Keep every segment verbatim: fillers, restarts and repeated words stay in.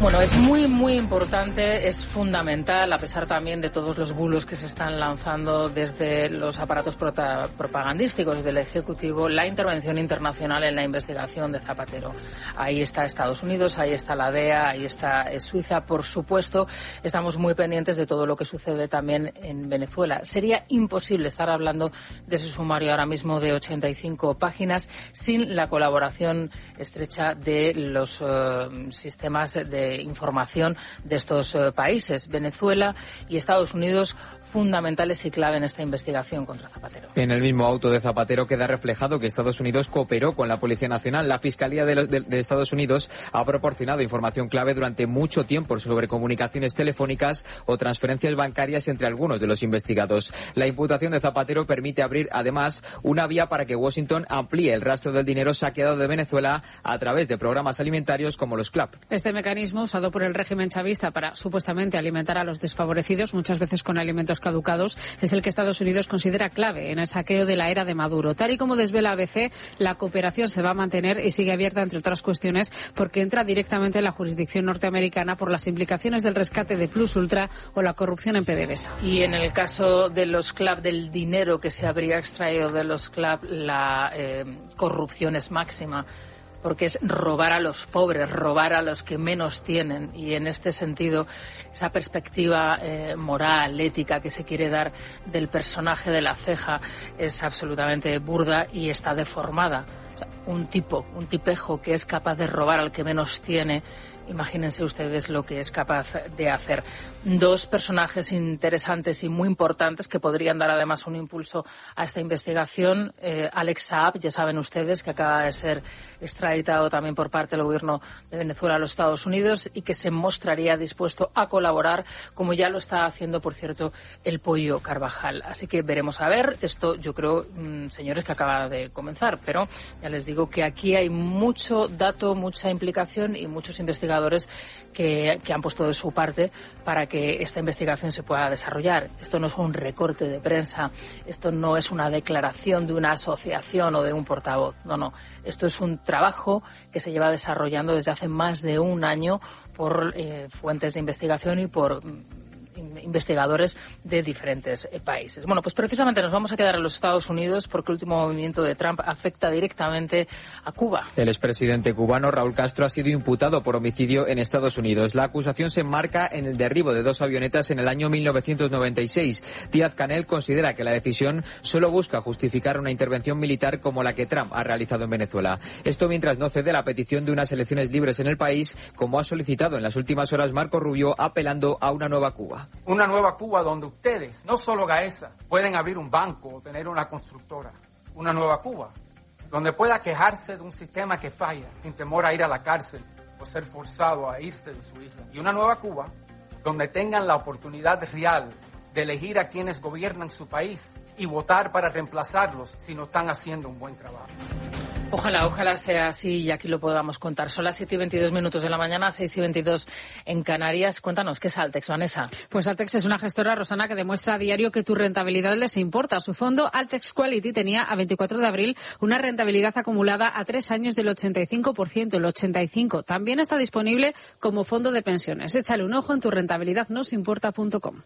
Bueno, es muy, muy importante, es fundamental, a pesar también de todos los bulos que se están lanzando desde los aparatos prota- propagandísticos del Ejecutivo, la intervención internacional en la investigación de Zapatero. Ahí está Estados Unidos, ahí está la D E A, ahí está Suiza, por supuesto. Estamos muy pendientes de todo lo que sucede también en Venezuela. Sería imposible estar hablando de ese sumario ahora mismo de ochenta y cinco páginas sin la colaboración estrecha de los uh, sistemas de información de estos uh, países, Venezuela y Estados Unidos, fundamentales y clave en esta investigación contra Zapatero. En el mismo auto de Zapatero queda reflejado que Estados Unidos cooperó con la Policía Nacional. La Fiscalía de, los, de, de Estados Unidos ha proporcionado información clave durante mucho tiempo sobre comunicaciones telefónicas o transferencias bancarias entre algunos de los investigados. La imputación de Zapatero permite abrir, además, una vía para que Washington amplíe el rastro del dinero saqueado de Venezuela a través de programas alimentarios como los CLAP. Este mecanismo, usado por el régimen chavista para supuestamente alimentar a los desfavorecidos, muchas veces con alimentos caducados, es el que Estados Unidos considera clave en el saqueo de la era de Maduro. Tal y como desvela A B C, la cooperación se va a mantener y sigue abierta, entre otras cuestiones, porque entra directamente en la jurisdicción norteamericana por las implicaciones del rescate de Plus Ultra o la corrupción en PDVSA. Y en el caso de los CLAP, del dinero que se habría extraído de los CLAP, la eh, corrupción es máxima, porque es robar a los pobres, robar a los que menos tienen. Y en este sentido, esa perspectiva eh, moral, ética que se quiere dar del personaje de La Ceja es absolutamente burda y está deformada. O sea, un tipo, un tipejo que es capaz de robar al que menos tiene, imagínense ustedes lo que es capaz de hacer. Dos personajes interesantes y muy importantes que podrían dar además un impulso a esta investigación. Eh, Alex Saab, ya saben ustedes, que acaba de ser extraditado también por parte del gobierno de Venezuela a los Estados Unidos y que se mostraría dispuesto a colaborar, como ya lo está haciendo, por cierto, el Pollo Carvajal. Así que veremos a ver. Esto yo creo, mmm, señores, que acaba de comenzar, pero ya les digo que aquí hay mucho dato, mucha implicación y muchos investigadores que, que han puesto de su parte para que esta investigación se pueda desarrollar. Esto no es un recorte de prensa, esto no es una declaración de una asociación o de un portavoz, no, no. Esto es un trabajo que se lleva desarrollando desde hace más de un año por eh, fuentes de investigación y por investigadores de diferentes eh, países. Bueno, pues precisamente nos vamos a quedar en los Estados Unidos porque el último movimiento de Trump afecta directamente a Cuba. El expresidente cubano Raúl Castro ha sido imputado por homicidio en Estados Unidos. La acusación se enmarca en el derribo de dos avionetas en el año mil novecientos noventa y seis. Díaz-Canel considera que la decisión solo busca justificar una intervención militar como la que Trump ha realizado en Venezuela. Esto mientras no cede la petición de unas elecciones libres en el país, como ha solicitado en las últimas horas Marco Rubio, apelando a una nueva Cuba. Una nueva Cuba donde ustedes, no solo Gaesa, pueden abrir un banco o tener una constructora. Una nueva Cuba donde pueda quejarse de un sistema que falla sin temor a ir a la cárcel o ser forzado a irse de su isla. Y una nueva Cuba donde tengan la oportunidad real de elegir a quienes gobiernan su país y votar para reemplazarlos si no están haciendo un buen trabajo. Ojalá, ojalá sea así y aquí lo podamos contar. Son las siete y veintidós minutos de la mañana, seis y veintidós en Canarias. Cuéntanos, ¿qué es Altex, Vanessa? Pues Altex es una gestora, Rosana, que demuestra a diario que tu rentabilidad les importa. Su fondo Altex Quality tenía a veinticuatro de abril una rentabilidad acumulada a tres años del ochenta y cinco por ciento, el ochenta y cinco por ciento. También está disponible como fondo de pensiones. Échale un ojo en tu rentabilidad nos importa punto com.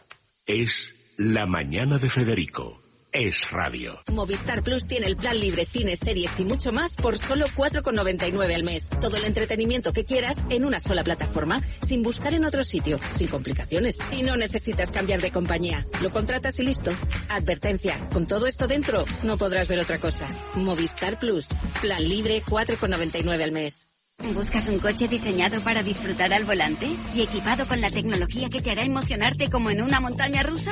Es la mañana de Federico. Es radio. Movistar Plus tiene el plan libre, cines, series y mucho más por solo cuatro con noventa y nueve al mes. Todo el entretenimiento que quieras en una sola plataforma, sin buscar en otro sitio, sin complicaciones. Y no necesitas cambiar de compañía. Lo contratas y listo. Advertencia, con todo esto dentro, no podrás ver otra cosa. Movistar Plus, plan libre, cuatro con noventa y nueve al mes. ¿Buscas un coche diseñado para disfrutar al volante y equipado con la tecnología que te hará emocionarte como en una montaña rusa?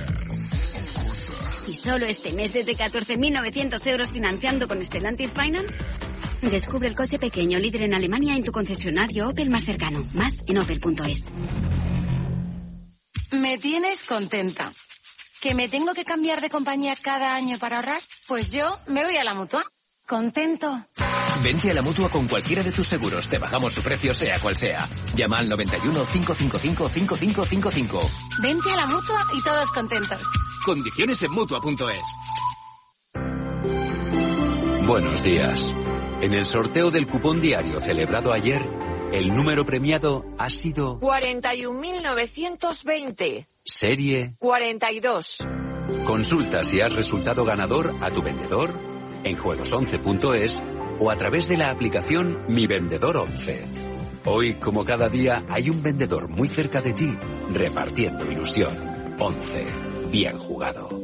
¿Y solo este mes desde catorce mil novecientos euros financiando con Stellantis Finance? Descubre el coche pequeño líder en Alemania en tu concesionario Opel más cercano. Más en opel punto es. Me tienes contenta. ¿Que me tengo que cambiar de compañía cada año para ahorrar? Pues yo me voy a la Mutua. ¿Contento? Vente a la Mutua con cualquiera de tus seguros. Te bajamos su precio sea cual sea. Llama al noventa y uno, cinco cinco cinco, cinco cinco cinco cinco. Vente a la Mutua y todos contentos. Condiciones en Mutua punto es. Buenos días. En el sorteo del cupón diario celebrado ayer, El número premiado ha sido cuarenta y un mil novecientos veinte. Serie cuarenta y dos. Consulta si has resultado ganador a tu vendedor en juegos once punto es o a través de la aplicación Mi Vendedor once. Hoy, como cada día, hay un vendedor muy cerca de ti repartiendo ilusión. once. Bien jugado.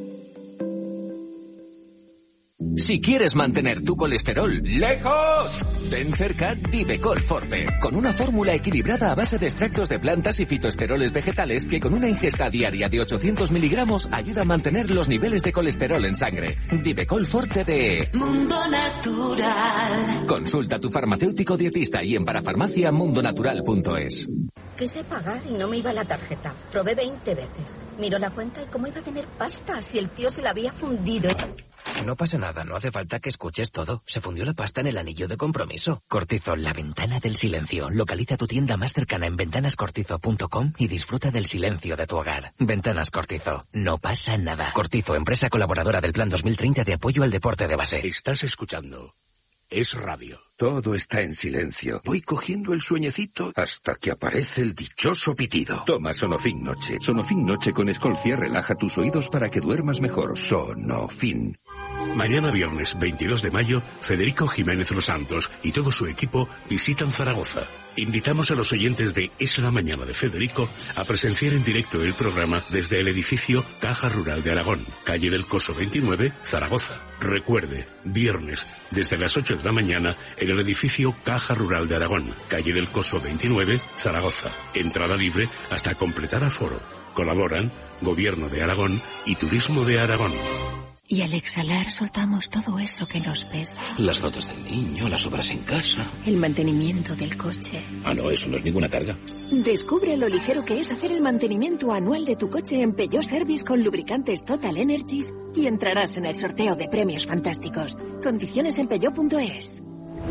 Si quieres mantener tu colesterol lejos, ven cerca Divecol Forte, con una fórmula equilibrada a base de extractos de plantas y fitoesteroles vegetales que con una ingesta diaria de ochocientos miligramos ayuda a mantener los niveles de colesterol en sangre. Divecol Forte de Mundo Natural. Consulta a tu farmacéutico dietista y en parafarmacia mundonatural punto es. Quise pagar y no me iba la tarjeta. Probé veinte veces. Miro la cuenta y cómo iba a tener pasta si el tío se la había fundido. No pasa nada, no hace falta que escuches todo. Se fundió la pasta en el anillo de compromiso. Cortizo, la ventana del silencio. Localiza tu tienda más cercana en ventanas cortizo punto com y disfruta del silencio de tu hogar. Ventanas Cortizo, no pasa nada. Cortizo, empresa colaboradora del Plan dos mil treinta de apoyo al deporte de base. Estás escuchando Es Radio. Todo está en silencio. Voy cogiendo el sueñecito hasta que aparece el dichoso pitido. Toma Sonofin Noche. Sonofin Noche con Escolcia relaja tus oídos para que duermas mejor. Sonofin. Mañana viernes veintidós de mayo, Federico Jiménez Los Santos y todo su equipo visitan Zaragoza. Invitamos a los oyentes de Es la Mañana de Federico a presenciar en directo el programa desde el edificio Caja Rural de Aragón, calle del Coso veintinueve, Zaragoza. Recuerde, viernes, desde las ocho de la mañana, en el edificio Caja Rural de Aragón, calle del Coso veintinueve, Zaragoza. Entrada libre hasta completar aforo. Colaboran Gobierno de Aragón y Turismo de Aragón. Y al exhalar soltamos todo eso que nos pesa. Las fotos del niño, las obras en casa. El mantenimiento del coche. Ah, no, eso no es ninguna carga. Descubre lo ligero que es hacer el mantenimiento anual de tu coche en Peugeot Service con lubricantes Total Energies y entrarás en el sorteo de premios fantásticos. Condiciones en peugeot punto es.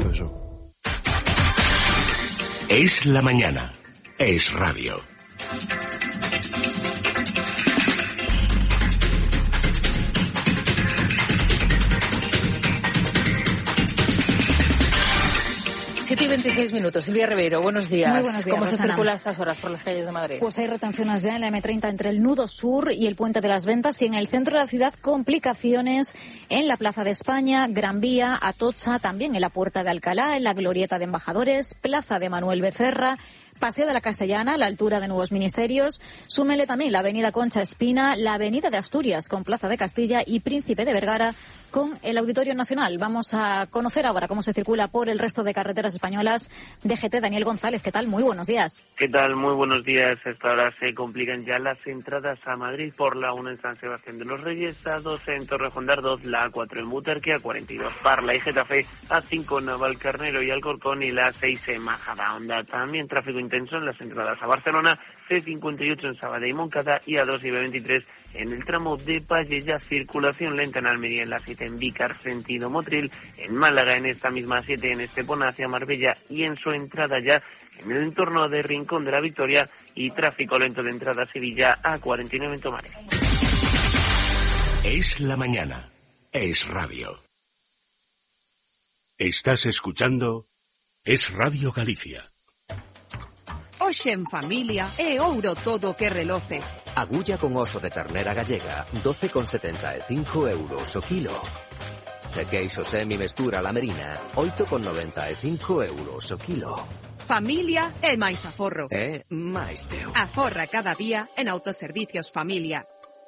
Es la mañana. Es radio. siete y veintiséis minutos. Silvia Ribeiro, buenos días. Muy buenos días, ¿Cómo Rosana. se circula a estas horas por las calles de Madrid? Pues hay retenciones ya en la eme treinta entre el nudo sur y el Puente de las Ventas y en el centro de la ciudad complicaciones en la Plaza de España, Gran Vía, Atocha, también en la Puerta de Alcalá, en la Glorieta de Embajadores, Plaza de Manuel Becerra, Paseo de la Castellana, a la altura de Nuevos Ministerios. Súmele también la Avenida Concha Espina, la Avenida de Asturias con Plaza de Castilla y Príncipe de Vergara con el Auditorio Nacional. Vamos a conocer ahora cómo se circula por el resto de carreteras españolas. D G T, Daniel González, ¿qué tal? Muy buenos días. ¿Qué tal? Muy buenos días. Hasta ahora se complican ya las entradas a Madrid por la uno en San Sebastián de los Reyes, a dos en Torrejón de Ardoz, la A cuatro en Butarque, a cuarenta y dos Parla y Getafe, a cinco Navalcarnero y Alcorcón y la seis en Majadahonda. También tráfico intenso en las entradas a Barcelona, C cincuenta y ocho en Sabadell y Moncada y A dos y B veintitrés en el tramo de Palleya. Circulación lenta en Almería en la siete en Vícar sentido Motril, en Málaga en esta misma siete en Estepona hacia Marbella y en su entrada ya en el entorno de Rincón de la Victoria y tráfico lento de entrada a Sevilla A cuarenta y nueve en Tomares. Es la mañana. Es radio. Estás escuchando Es Radio Galicia. Hoxe en familia é ouro todo que reloce. Agulla con oso de ternera gallega, doce con setenta e cinco euros o kilo. De queixo semi mestura la merina, oito con noventa e cinco euros o kilo. Familia é máis aforro. É máis teu. Aforra cada día en Autoservicios Familia.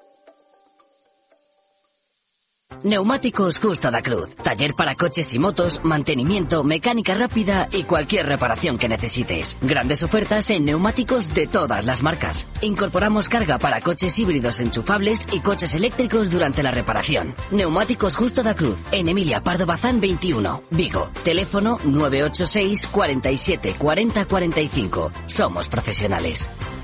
Neumáticos Justo da Cruz. Taller para coches y motos, mantenimiento, mecánica rápida y cualquier reparación que necesites. Grandes ofertas en neumáticos de todas las marcas. Incorporamos carga para coches híbridos enchufables y coches eléctricos durante la reparación. Neumáticos Justo da Cruz. En Emilia Pardo Bazán veintiuno, Vigo. Teléfono nueve ocho seis, cuarenta y siete, cuarenta, cuarenta y cinco. Somos profesionales.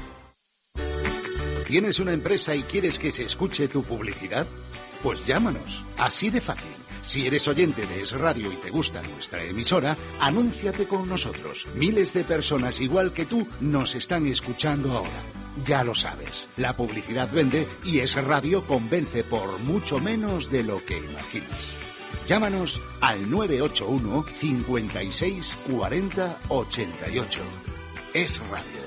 ¿Tienes una empresa y quieres que se escuche tu publicidad? Pues llámanos, así de fácil. Si eres oyente de Es Radio y te gusta nuestra emisora, anúnciate con nosotros. Miles de personas igual que tú nos están escuchando ahora. Ya lo sabes, la publicidad vende y Es Radio convence por mucho menos de lo que imaginas. Llámanos al nueve ocho uno, cincuenta y seis, cuarenta, ochenta y ocho. Es Radio.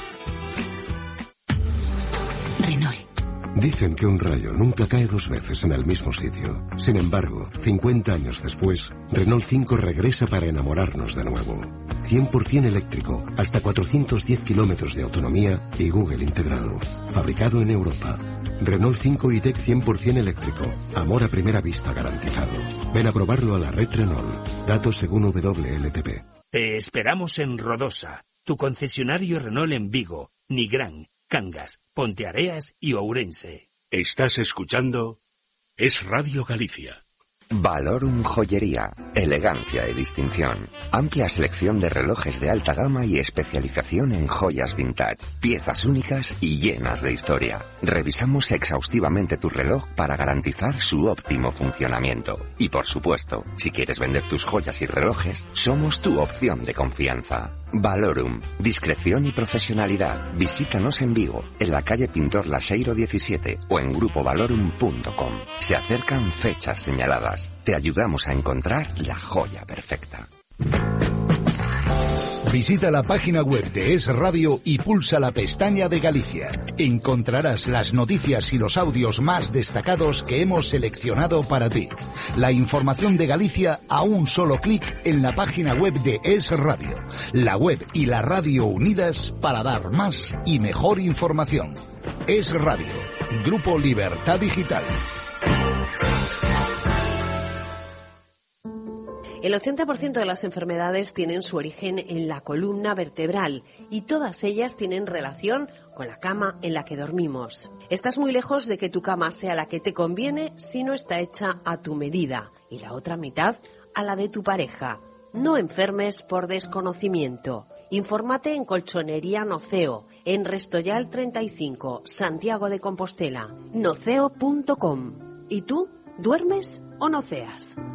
Renault. Dicen que un rayo nunca cae dos veces en el mismo sitio. Sin embargo, cincuenta años después, Renault cinco regresa para enamorarnos de nuevo. cien por ciento eléctrico, hasta cuatrocientos diez kilómetros de autonomía y Google integrado. Fabricado en Europa. Renault cinco e-Tech cien por ciento eléctrico. Amor a primera vista garantizado. Ven a probarlo a la red Renault. Datos según W L T P. Te esperamos en Rodosa, tu concesionario Renault en Vigo, Nigrán, Cangas, Ponteareas y Ourense. Estás escuchando Es Radio Galicia. Valorum Joyería, elegancia y distinción. Amplia selección de relojes de alta gama y especialización en joyas vintage. Piezas únicas y llenas de historia. Revisamos exhaustivamente tu reloj para garantizar su óptimo funcionamiento. Y por supuesto, si quieres vender tus joyas y relojes, somos tu opción de confianza. Valorum, discreción y profesionalidad. Visítanos en Vigo, en la calle Pintor Laxeiro diecisiete o en grupo valorum punto com. Se acercan fechas señaladas. Te ayudamos a encontrar la joya perfecta. Visita la página web de Es Radio y pulsa la pestaña de Galicia. Encontrarás las noticias y los audios más destacados que hemos seleccionado para ti. La información de Galicia a un solo clic en la página web de Es Radio. La web y la radio unidas para dar más y mejor información. Es Radio, Grupo Libertad Digital. El ochenta por ciento de las enfermedades tienen su origen en la columna vertebral y todas ellas tienen relación con la cama en la que dormimos. Estás muy lejos de que tu cama sea la que te conviene si no está hecha a tu medida y la otra mitad a la de tu pareja. No enfermes por desconocimiento. Infórmate en Colchonería Noceo, en Restoyal treinta y cinco, Santiago de Compostela, noceo punto com. ¿Y tú? ¿Duermes o noceas?